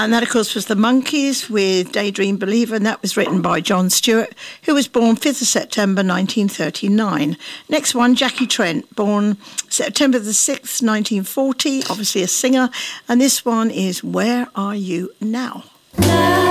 And that, of course, was the Monkees with Daydream Believer, and that was written by John Stewart, who was born 5th of September 1939. Next one, Jackie Trent, born September the 6th, 1940, obviously a singer, and this one is Where Are You Now?